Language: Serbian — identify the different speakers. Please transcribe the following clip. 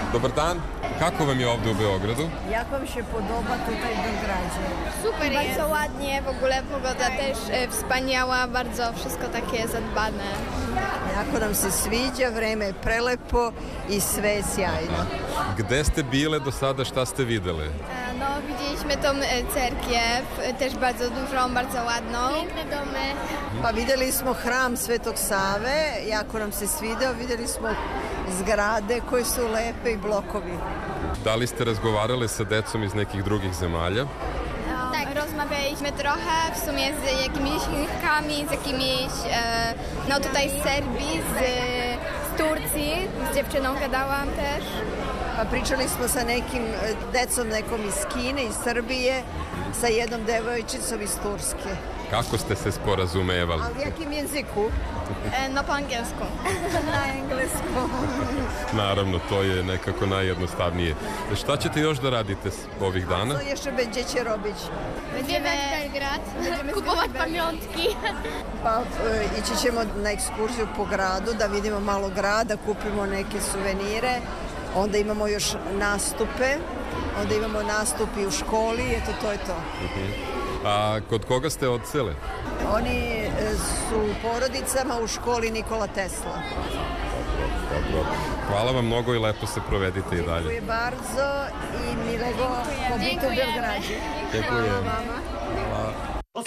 Speaker 1: Добър дан! Kako vam je ovdje u Beogradu?
Speaker 2: Jak wam się podoba tutaj w Belgradzie?
Speaker 3: Super jest. Bardzo ładnie, w ogóle pogoda też wspaniała, bardzo wszystko takie zadbane.
Speaker 2: Jako nam se sviđa, vreme je prelepo i sve je sjajno.
Speaker 1: Gde ste bile do sada, šta ste videli?
Speaker 3: No, widzieliśmy tą cerkiew, też bardzo dużą, bardzo ładną. Piękne domy.
Speaker 2: Pa videli smo hram Svetog Save, jako nam se svideo, videli smo zgrade koje su lepe i blokovi.
Speaker 1: Da li ste razgovarali sa decom iz nekih drugih zemalja?
Speaker 3: Tak, rozmawialiśmy trochę w sumie z jakimiś Chinkami, z jakimiś, no tutaj z Serbii, z Turcji, z dziewczyną gadałam też.
Speaker 2: Pa pričali smo sa nekim decom, nekom iz Kine, iz Srbije, sa jednom devojčicom iz Turske.
Speaker 1: Kako ste se sporazumevali?
Speaker 2: A u jakim jeziku?
Speaker 3: No po angielsku.
Speaker 2: Na engleskom.
Speaker 1: Naravno, to je nekako najjednostavnije. Šta ćete još da radite ovih dana?
Speaker 2: Co jeszcze będziecie robić?
Speaker 3: Będziemy Belgrad, kupować pamiątki.
Speaker 2: Pa ići ćemo na ekskurziju po gradu, da vidimo malo grada, kupimo neke suvenire. Onda imamo još nastupe, onda imamo nastupi u školi, eto to je to.
Speaker 1: A kod koga ste odsele?
Speaker 2: Oni su u porodicama u školi Nikola Tesla.
Speaker 1: Dobro. Hvala vam mnogo i lepo se provedite i dalje.
Speaker 2: Dziękuję bardzo i miłego pobytu w Belgradzie.
Speaker 1: Dziękuję.
Speaker 2: Hvala vama.